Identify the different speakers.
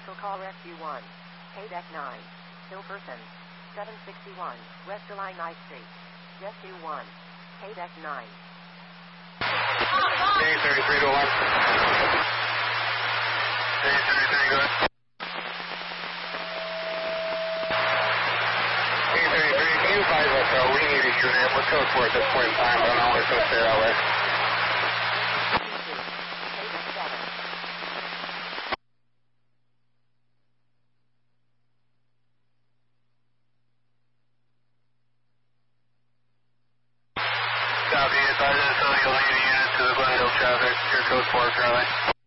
Speaker 1: Special call Rescue 1. Deck 9. Hilferson. 761 West Illini Street. Rescue 1. Deck 9.
Speaker 2: Hey, 33 to 1. Hey, 33, go ahead. Hey, 33, can you advise us, we need a unit. We're code 4 at this point in time, but I don't know what's going to stay that way.
Speaker 1: Deck 7.
Speaker 2: Copy, advise us, you'll need a unit to the Glendale traffic. Your code 4 currently.